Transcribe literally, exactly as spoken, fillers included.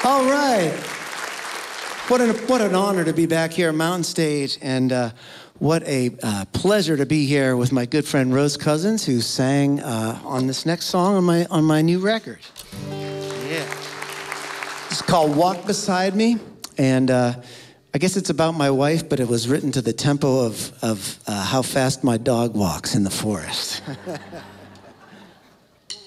All right. What an, what an honor to be back here at Mountain Stage, and uh, what a uh, pleasure to be here with my good friend Rose Cousins, who sang uh, on this next song on my, on my new record. Yeah. It's called Walk Beside Me, and uh, I guess it's about my wife, but it was written to the tempo of, of uh, how fast my dog walks in the forest.